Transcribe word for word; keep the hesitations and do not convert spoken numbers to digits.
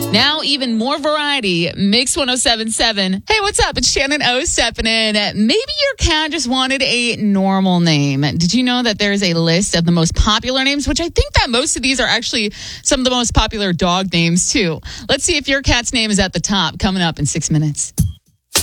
Now, even more variety. Mix one oh seven point seven. Hey, what's up? It's Shannon O stepping in. Maybe your cat just wanted a normal name. Did you know that there's a list of the most popular names, which I think that most of these are actually some of the most popular dog names, too. Let's see if your cat's name is at the top, coming up in six minutes.